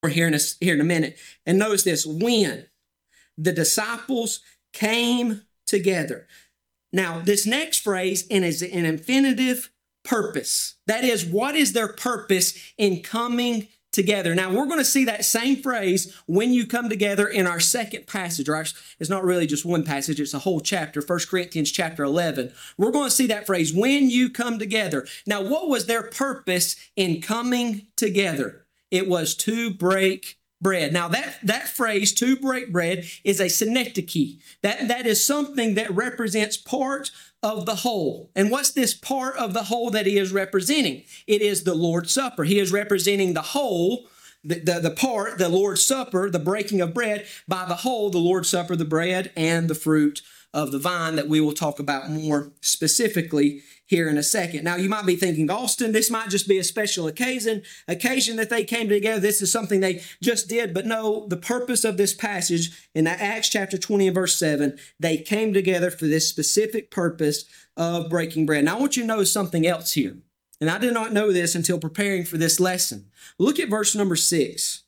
here in a minute. And notice this, when the disciples came together. Now, this next phrase is an infinitive purpose. That is, what is their purpose in coming together? Now, we're going to see that same phrase, when you come together, in our second passage. It's not really just one passage, it's a whole chapter, 1 Corinthians chapter 11. We're going to see that phrase, when you come together. Now, what was their purpose in coming together? It was to break bread. Now, that phrase, to break bread, is a synecdoche. That is something that represents part of the whole. And what's this part of the whole that he is representing? It is the Lord's Supper. He is representing the whole, the part, the Lord's Supper, the breaking of bread, by the whole, the Lord's Supper, the bread, and the fruit of the vine that we will talk about more specifically here in a second. Now, you might be thinking, Austin, this might just be a special occasion that they came together. This is something they just did. But no, the purpose of this passage in Acts chapter 20 and verse 7, they came together for this specific purpose of breaking bread. Now, I want you to notice something else here. And I did not know this until preparing for this lesson. Look at verse number 6.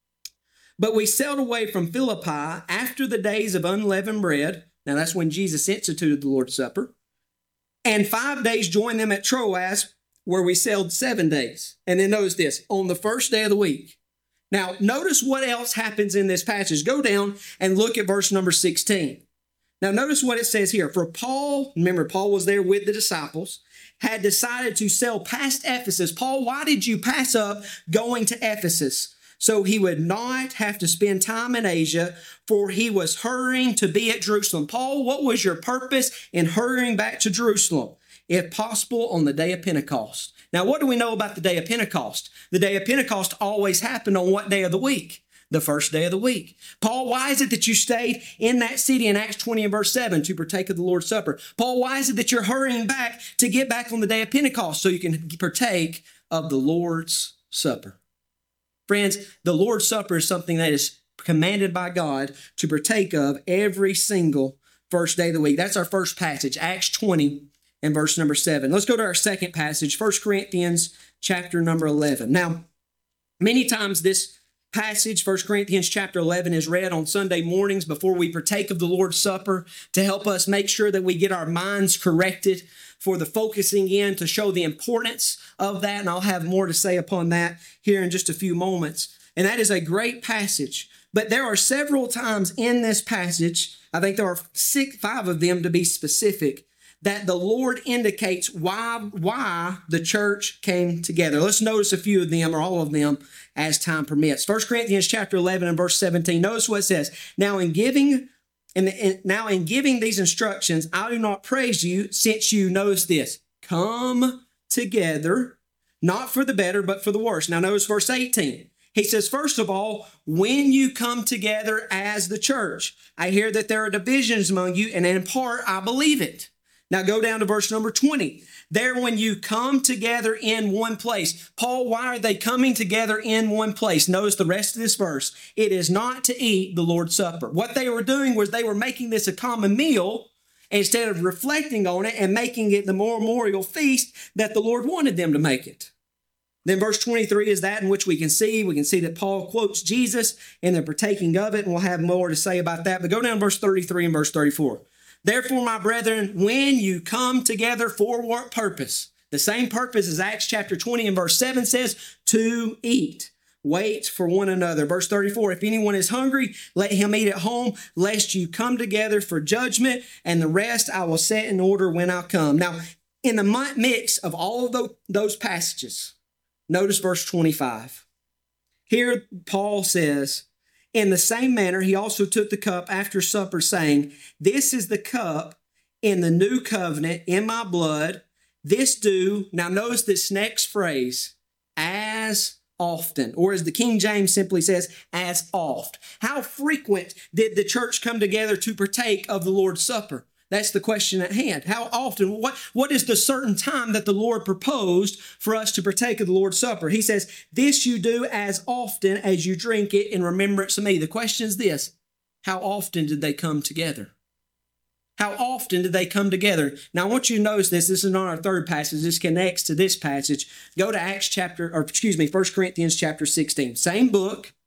But we sailed away from Philippi after the days of unleavened bread. Now, that's when Jesus instituted the Lord's Supper. And 5 days joined them at Troas, where we sailed 7 days. And then notice this, on the first day of the week. Now, notice what else happens in this passage. Go down and look at verse number 16. Now, notice what it says here. For Paul, remember, Paul was there with the disciples, had decided to sail past Ephesus. Paul, why did you pass up going to Ephesus? So he would not have to spend time in Asia, for he was hurrying to be at Jerusalem. Paul, what was your purpose in hurrying back to Jerusalem? If possible, on the day of Pentecost. Now, what do we know about the day of Pentecost? The day of Pentecost always happened on what day of the week? The first day of the week. Paul, why is it that you stayed in that city in Acts 20 and verse 7 to partake of the Lord's Supper? Paul, why is it that you're hurrying back to get back on the day of Pentecost so you can partake of the Lord's Supper? Friends, the Lord's Supper is something that is commanded by God to partake of every single first day of the week. That's our first passage, Acts 20 and verse number 7. Let's go to our second passage, 1 Corinthians chapter number 11. Now, many times this passage, 1 Corinthians chapter 11, is read on Sunday mornings before we partake of the Lord's Supper to help us make sure that we get our minds corrected for the focusing in, to show the importance of that. And I'll have more to say upon that here in just a few moments. And that is a great passage. But there are several times in this passage, I think there are 5 of them to be specific, that the Lord indicates why the church came together. Let's notice a few of them, or all of them, as time permits. 1 Corinthians chapter 11 and verse 17. Notice what it says. Now in giving these instructions, I do not praise you, since you, notice this, come together, not for the better, but for the worse. Now notice verse 18. He says, first of all, when you come together as the church, I hear that there are divisions among you, and in part, I believe it. Now go down to verse number 20. There, when you come together in one place. Paul, why are they coming together in one place? Notice the rest of this verse. It is not to eat the Lord's Supper. What they were doing was they were making this a common meal instead of reflecting on it and making it the memorial feast that the Lord wanted them to make it. Then verse 23 is that in which we can see that Paul quotes Jesus in the partaking of it, and we'll have more to say about that. But go down to verse 33 and verse 34. Therefore, my brethren, when you come together for what purpose? The same purpose as Acts chapter 20 and verse 7 says, to eat. Wait for one another. Verse 34, if anyone is hungry, let him eat at home, lest you come together for judgment, and the rest I will set in order when I come. Now, in the mix of all of those passages, notice verse 25. Here, Paul says, in the same manner, he also took the cup after supper, saying, this is the cup in the new covenant in my blood. This do, now notice this next phrase, as often, or as the King James simply says, as oft. How frequent did the church come together to partake of the Lord's Supper? That's the question at hand. How often? What is the certain time that the Lord proposed for us to partake of the Lord's Supper? He says, this you do as often as you drink it in remembrance of me. The question is this, how often did they come together? How often did they come together? Now, I want you to notice this. This is not our third passage. This connects to this passage. Go to 1 Corinthians chapter 16. Same book,